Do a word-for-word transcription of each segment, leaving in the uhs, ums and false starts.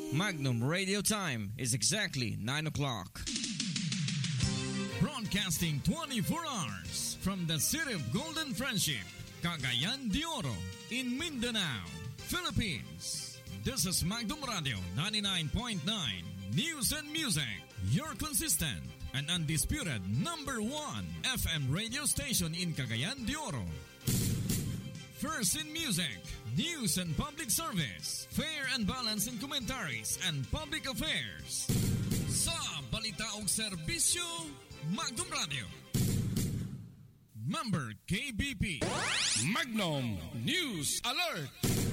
Magnum Radio Time is exactly nine o'clock. Broadcasting twenty-four hours from the city of Golden Friendship, Cagayan de Oro, in Mindanao, Philippines. This is Magnum Radio ninety-nine point nine News and Music, your consistent and undisputed number one F M radio station in Cagayan de Oro. First in music, news and public service, fair and balanced in commentaries and public affairs. Sa balita o serbisyo, Magnum Radio. Member K B P. Magnum News Alert.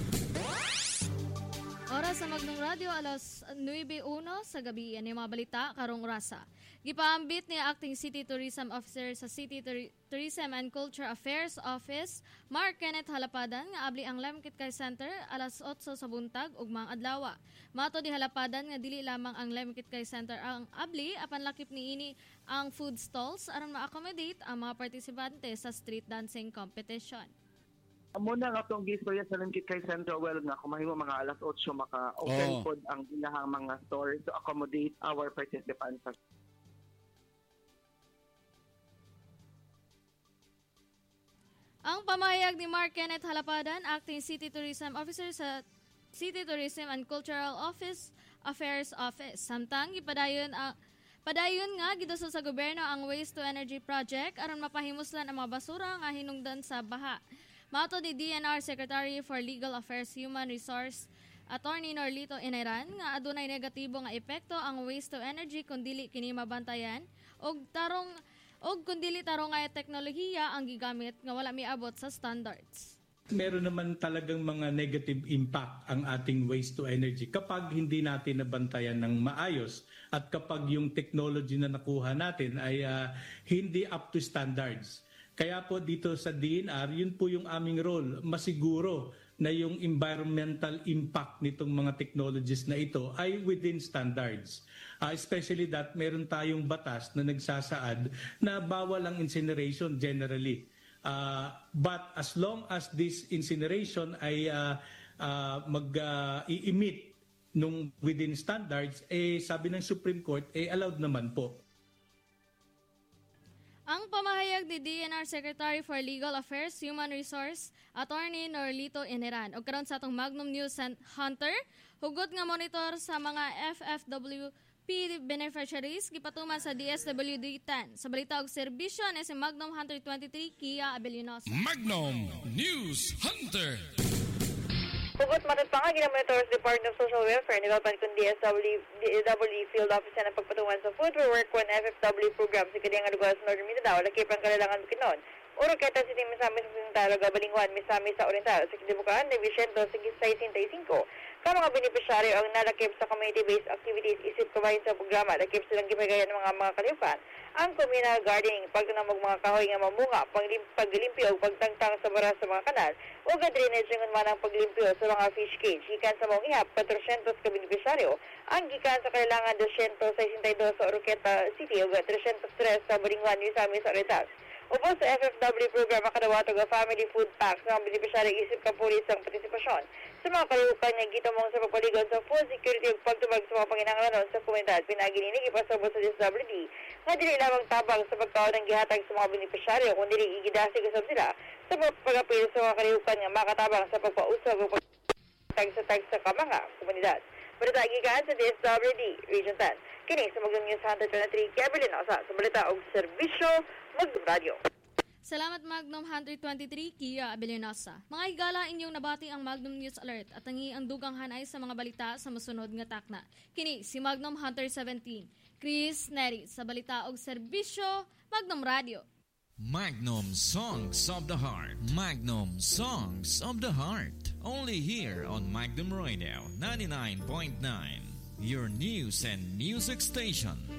Oras sa Magnum Radio, alas nuwebe uno sa gabi. Yan yung mga balita karong rasa. Gipaambit ni Acting City Tourism Officer sa City Tur- Tourism and Culture Affairs Office, Mark Kenneth Halapadan, nga abli ang Lemkit Kay Center alas otso sa buntag ug mga adlaw. Mato di Halapadan nga dili lamang ang Lemkit Kay Center ang abli, apan lakip niini ang food stalls aron ma-accommodate ang mga partisipante sa street dancing competition. Muna nga itong gistorya sa Lemkit Kay Center, well nga, kumahimo mga alas otso maka-open oh. food ang ilahang mga stores to accommodate our participants. Ang pamahayag ni Mark Kenneth Halapadan, Acting City Tourism Officer sa City Tourism and Cultural Office Affairs Office. Samtang ipadayon ang Padayon nga gidusol sa gobyerno ang Waste to Energy Project aron mapahimuslan ang mga basura nga hinungdan sa baha. Mato ni D N R Secretary for Legal Affairs Human Resource Attorney Norlito Ineran nga adunay negatibo nga epekto ang waste to energy kung dili kini mabantayan og tarong og kung dili tarong nga teknolohiya ang gigamit nga wala miabot sa standards. Meron naman talagang mga negative impact ang ating waste to energy kapag hindi natin nabantayan ng maayos at kapag yung technology na nakuha natin ay uh, hindi up to standards. Kaya po dito sa D N R, yun po yung aming role, masiguro na yung environmental impact nitong mga technologies na ito ay within standards. Uh, especially that meron tayong batas na nagsasaad na bawal ang incineration generally. Uh, but as long as this incineration ay uh, uh, mag-i-emit uh, nung within standards, eh sabi ng Supreme Court, eh allowed naman po. Ang pamahayag ni D N R Secretary for Legal Affairs, Human Resource, Attorney Norlito Ineran. O karon sa atong Magnum News Hunter, hugot nga monitor sa mga F F W P beneficiaries gipatuman sa D S W D ten. Sa balita og serbisyo ni si Magnum Hunter twenty-three, Kia Abelinosa. Magnum News Hunter. Hugot matut pa nga ginamonitor sa Department of Social Welfare ni Dapat kung D S W D Field Office na pagpatungan sa Food for Work one F F W program sa kadiyang lugar sa Northern Mindanao, lakip ang kalalangan bukinon. Uro keta si Tim Misami sa Sintalo, Gabalingwan, Misami sa Oriental, sa Kidibukaan, na Vicento, sa sixty-five. Kaya mga beneficiaryo ang nalakip sa community-based activities isip kabahin sa programa, lakip silang gipagayan ng mga mga kalifan, ang communal gardening, pagtunamog mga kahoy nga mamunga, paglimpyo o pagtangtang sa baras sa mga kanal, o ga-drainage ng man ang paglimpyo sa mga fish cage. Gikan sa mong ihap, four hundred ka beneficiaryo, ang gikan sa kailangan two sixty-two sa Oroqueta City, o three oh three sa Balingwan, Misami sa Oriental. Upo sa F F W program makadawatog ang family food packs ng beneficiary isip kapulis ang partisipasyon sa mga kalihukan nga gitamong sa pagpaligon sa food security ug pagtubag sa mga panginahanglanon sa komunidad. Pinagininig ipasabot sa D S W D nga dili lamang tabang sa pagkaon ng gihatag sa mga beneficiaryo kundi dili igidasig usab sila sa pagpagapil sa mga kalihukan nga makatabang sa pagpausab ug pagtag sa tag sa mga komunidad. Balita gikan sa D S W D Region ten. Kini sa Magnum News Hunter twenty-three, Gabriel Osa sa balita og serbisyo Magnum Radio. Salamat Magnum Hunter twenty-three, Kia Abelinosa. Mga higala, inyong nabati ang Magnum News Alert at tangi ang dugang hanay sa mga balita sa masunod nga takna. Kini si Magnum Hunter seventeen, Chris Neri sa balita og serbisyo Magnum Radio. Magnum Songs of the Heart. Magnum Songs of the Heart. Only here on Magnum Radio ninety-nine point nine. Your news and music station.